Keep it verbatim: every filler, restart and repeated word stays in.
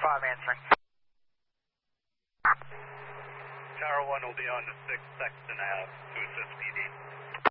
five answering. Tower one will be on the six Sexton Ave to assist P D.